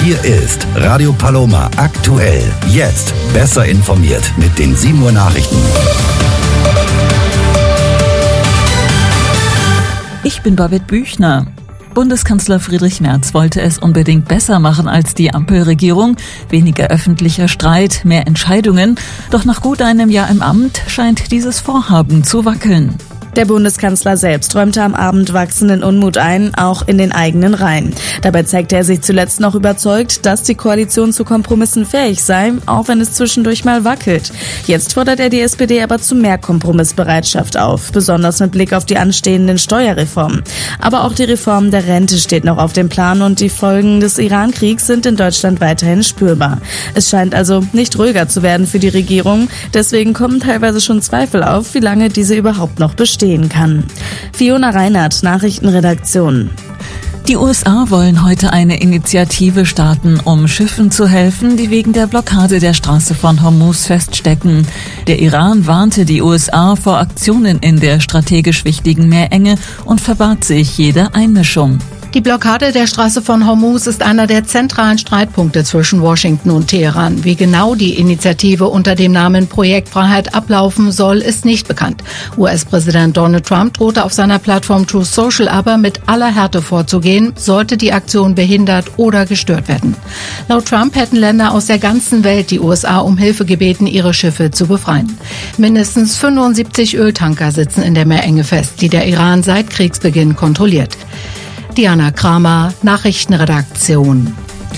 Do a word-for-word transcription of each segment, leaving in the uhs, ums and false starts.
Hier ist Radio Paloma aktuell. Jetzt besser informiert mit den sieben Uhr Nachrichten. Ich bin Babette Büchner. Bundeskanzler Friedrich Merz wollte es unbedingt besser machen als die Ampelregierung. Weniger öffentlicher Streit, mehr Entscheidungen. Doch nach gut einem Jahr im Amt scheint dieses Vorhaben zu wackeln. Der Bundeskanzler selbst räumte am Abend wachsenden Unmut ein, auch in den eigenen Reihen. Dabei zeigte er sich zuletzt noch überzeugt, dass die Koalition zu Kompromissen fähig sei, auch wenn es zwischendurch mal wackelt. Jetzt fordert er die S P D aber zu mehr Kompromissbereitschaft auf, besonders mit Blick auf die anstehenden Steuerreformen. Aber auch die Reform der Rente steht noch auf dem Plan und die Folgen des Iran-Kriegs sind in Deutschland weiterhin spürbar. Es scheint also nicht ruhiger zu werden für die Regierung, deswegen kommen teilweise schon Zweifel auf, wie lange diese überhaupt noch besteht. kann. Fiona Reinhardt, Nachrichtenredaktion. Die U S A wollen heute eine Initiative starten, um Schiffen zu helfen, die wegen der Blockade der Straße von Hormuz feststecken. Der Iran warnte die U S A vor Aktionen in der strategisch wichtigen Meerenge und verbat sich jede Einmischung. Die Blockade der Straße von Hormuz ist einer der zentralen Streitpunkte zwischen Washington und Teheran. Wie genau die Initiative unter dem Namen Projekt Freiheit ablaufen soll, ist nicht bekannt. U S-Präsident Donald Trump drohte auf seiner Plattform Truth Social aber mit aller Härte vorzugehen, sollte die Aktion behindert oder gestört werden. Laut Trump hätten Länder aus der ganzen Welt die U S A um Hilfe gebeten, ihre Schiffe zu befreien. Mindestens fünfundsiebzig Öltanker sitzen in der Meerenge fest, die der Iran seit Kriegsbeginn kontrolliert. Diana Kramer, Nachrichtenredaktion.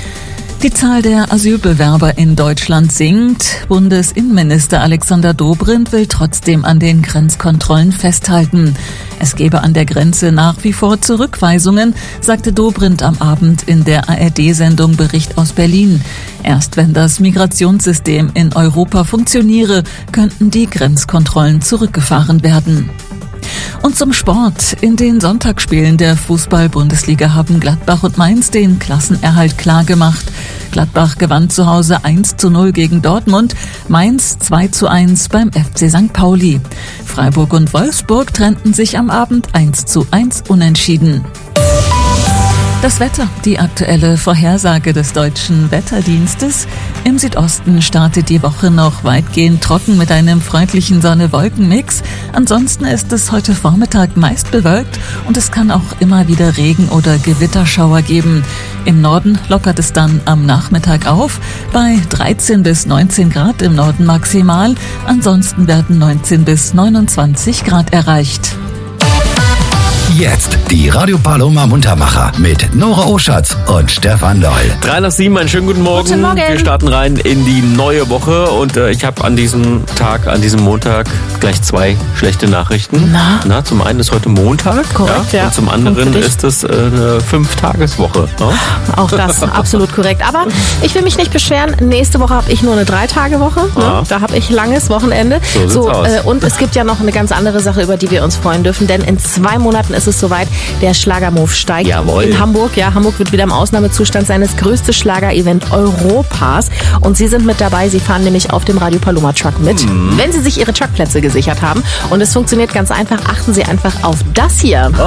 Die Zahl der Asylbewerber in Deutschland sinkt. Bundesinnenminister Alexander Dobrindt will trotzdem an den Grenzkontrollen festhalten. Es gebe an der Grenze nach wie vor Zurückweisungen, sagte Dobrindt am Abend in der A R D-Sendung Bericht aus Berlin. Erst wenn das Migrationssystem in Europa funktioniere, könnten die Grenzkontrollen zurückgefahren werden. Und zum Sport. In den Sonntagsspielen der Fußball-Bundesliga haben Gladbach und Mainz den Klassenerhalt klargemacht. Gladbach gewann zu Hause eins zu null gegen Dortmund, Mainz zwei zu eins beim F C Sankt Pauli. Freiburg und Wolfsburg trennten sich am Abend eins zu eins unentschieden. Das Wetter, die aktuelle Vorhersage des Deutschen Wetterdienstes. Im Südosten startet die Woche noch weitgehend trocken mit einem freundlichen Sonne-Wolken-Mix. Ansonsten ist es heute Vormittag meist bewölkt und es kann auch immer wieder Regen- oder Gewitterschauer geben. Im Norden lockert es dann am Nachmittag auf, bei dreizehn bis neunzehn Grad im Norden maximal. Ansonsten werden neunzehn bis neunundzwanzig Grad erreicht. Jetzt die Radio Paloma Muntermacher mit Nora Oschatz und Stefan Doll. Drei nach sieben, einen schönen guten Morgen. Guten Morgen. Wir starten rein in die neue Woche und äh, ich habe an diesem Tag, an diesem Montag gleich zwei schlechte Nachrichten. Na? Na, zum einen ist heute Montag. Korrekt, ja. Und zum anderen ist es äh, eine Fünf-Tages-Woche. Ja? Auch das, absolut korrekt. Aber ich will mich nicht beschweren. Nächste Woche habe ich nur eine Drei-Tage-Woche. Ne? Ah. Da habe ich langes Wochenende. So sieht's aus. Äh, und es gibt ja noch eine ganz andere Sache, über die wir uns freuen dürfen. Denn in zwei Monaten ist es soweit, der Schlagermove steigt. Jawohl. In Hamburg. Ja, Hamburg wird wieder im Ausnahmezustand sein. Das größte Schlager-Event Europas. Und Sie sind mit dabei. Sie fahren nämlich auf dem Radio Paloma Truck mit. Mhm. Wenn Sie sich Ihre Truckplätze gesichert haben. Und es funktioniert ganz einfach. Achten Sie einfach auf das hier. Ossa,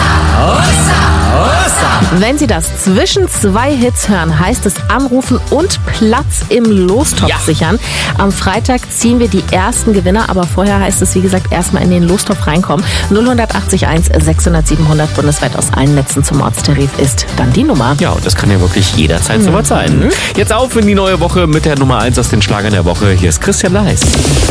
Ossa, Ossa. Wenn Sie das zwischen zwei Hits hören, heißt es anrufen und Platz im Lostopf Ja. sichern. Am Freitag ziehen wir die ersten Gewinner, aber vorher heißt es, wie gesagt, erstmal in den Lostopf reinkommen. null acht eins sechshundert siebenhundert bundesweit aus allen Netzen zum Ortstarif ist dann die Nummer. Ja, und das kann ja wirklich jederzeit mhm. soweit sein. Jetzt auf in die neue Woche mit der Nummer eins aus den Schlagern der Woche. Hier ist Christian Leis.